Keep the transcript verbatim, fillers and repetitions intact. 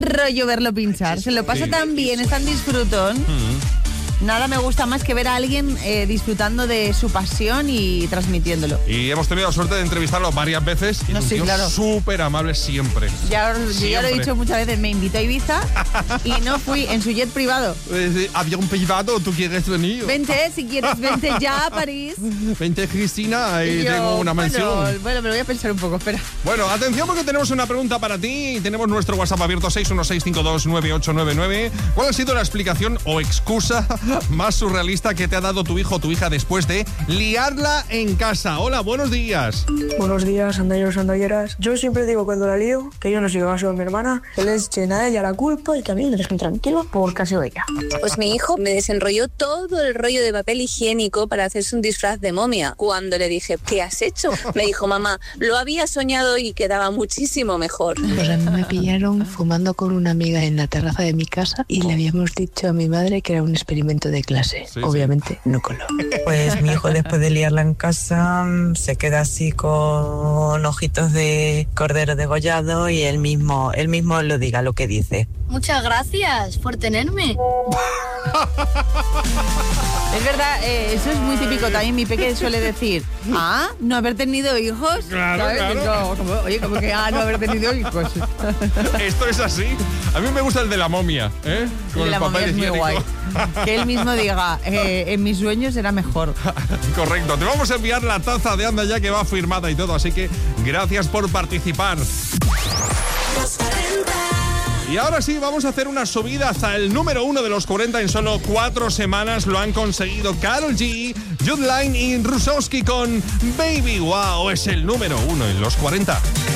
rollo verlo pinchar. Se lo pasa Sí. tan bien, es tan disfrutón. Mm. Nada me gusta más que ver a alguien eh, disfrutando de su pasión y transmitiéndolo. Y hemos tenido la suerte de entrevistarlo varias veces. Y No, es un sí, tío claro. súper amable siempre. Ya, yo ya lo he Siempre. dicho muchas veces, me invitó a Ibiza y no fui en su jet privado. Eh, ¿Avión privado? ¿Tú quieres venir? Vente, si quieres, vente ya a París. Vente, Cristina, ahí Y yo, tengo una mansión. Bueno, bueno, me lo voy a pensar un poco, espera. Bueno, atención porque tenemos una pregunta para ti. Tenemos nuestro WhatsApp abierto seis uno seis cinco dos nueve ocho nueve nueve. ¿Cuál ha sido la explicación o excusa más surrealista que te ha dado tu hijo o tu hija después de liarla en casa? Hola, buenos días. Buenos días, andalleros, andalleras. Yo siempre digo cuando la lío que yo no soy caso de mi hermana, que le echen a ella la culpa y que a mí me dejen tranquilo porque ha sido ella. Pues mi hijo me desenrolló todo el rollo de papel higiénico para hacerse un disfraz de momia. Cuando le dije, ¿qué has hecho? Me dijo, mamá, lo había soñado y quedaba muchísimo mejor. Pues a mí me pillaron fumando con una amiga en la terraza de mi casa y le habíamos dicho a mi madre que era un experimento de clase. Sí, Obviamente no coló. Pues mi hijo después de liarla en casa se queda así con ojitos de cordero degollado y él mismo, él mismo lo diga lo que dice. Muchas gracias por tenerme. Es verdad, eh, eso es muy típico también. Mi peque suele decir, ah, no haber tenido hijos. Claro, ¿sabes? claro. Como, como, oye, como que, ah, no haber tenido hijos. Esto es así. A mí me gusta el de la momia, ¿eh? El de la momia es muy guay. Que él mismo diga, eh, en mis sueños era mejor. Correcto. Te vamos a enviar la taza de Anda Ya que va firmada y todo, así que gracias por participar. Y ahora sí, vamos a hacer una subida hasta el número uno de los cuarenta en solo cuatro semanas. Lo han conseguido Karol G, Jude Line y Rusowski con Baby. Wow, es el número uno en los cuarenta.